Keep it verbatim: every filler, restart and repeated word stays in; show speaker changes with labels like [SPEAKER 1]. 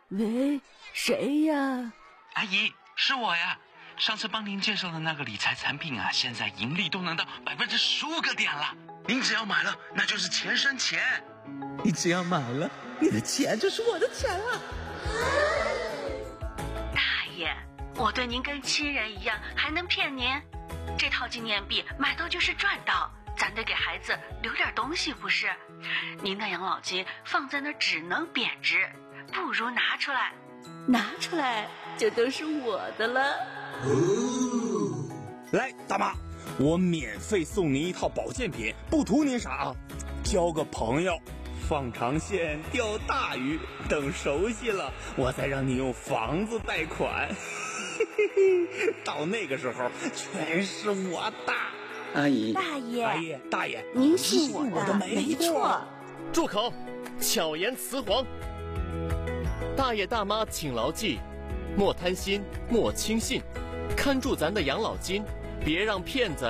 [SPEAKER 1] 喂，谁呀？
[SPEAKER 2] 阿姨，是我呀。上次帮您介绍的那个理财产品啊，现在盈利都能到百分之十五个点了。您只要买了，那就是钱生钱。
[SPEAKER 3] 你只要买了，你的钱就是我的钱了。
[SPEAKER 1] 大爷，我对您跟亲人一样，还能骗您？这套纪念币买到就是赚到，咱得给孩子留点东西不是？您的养老金放在那儿只能贬值，不如拿出来，拿出来就都是我的了。
[SPEAKER 3] 哦，来，大妈，我免费送您一套保健品，不图您啥啊，交个朋友，放长线钓大鱼，等熟悉了，我再让你用房子贷款。到那个时候，全是我的。
[SPEAKER 4] 阿姨，
[SPEAKER 1] 大爷，
[SPEAKER 3] 阿姨，大爷，
[SPEAKER 1] 您信我的，
[SPEAKER 3] 我的没错。
[SPEAKER 5] 住口！巧言辞黄。大爷大妈请牢记：莫贪心，莫轻信，看住咱的养老金，别让骗子